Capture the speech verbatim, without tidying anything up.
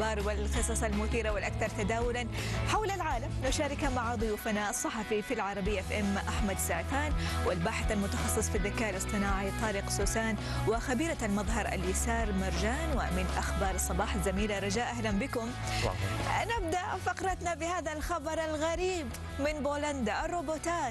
الأخبار والقصص المثيرة والأكثر تداولا حول العالم نشاركها مع ضيوفنا الصحفي في العربية اف ام أحمد سعفان، والباحث المتخصص في الذكاء الاصطناعي طارق سوسان، وخبيرة المظهر اليسار مرجان، ومن أخبار الصباح الزميلة رجاء. أهلا بكم. نبدأ فقرتنا بهذا الخبر الغريب من بولندا. الروبوتات